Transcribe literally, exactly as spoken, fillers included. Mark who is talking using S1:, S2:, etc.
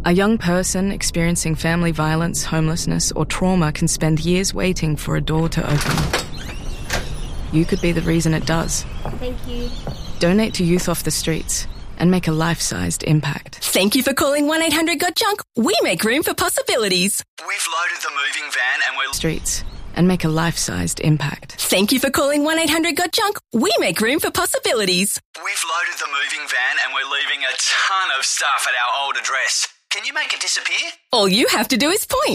S1: A young person experiencing family violence, homelessness, or trauma can spend years waiting for a door to open. You could be the reason it does.
S2: Thank you.
S1: Donate to Youth Off the Streets and make a life-sized impact.
S3: Thank you for calling one eight hundred got junk. We make room for possibilities.
S4: We've loaded the moving van and we're...
S1: Streets and make a life-sized impact.
S3: Thank you for calling one eight hundred got junk. We make room for possibilities.
S4: We've loaded the moving van and we're leaving a ton of stuff at our old address. Can you make it disappear?
S3: All you have to do is point.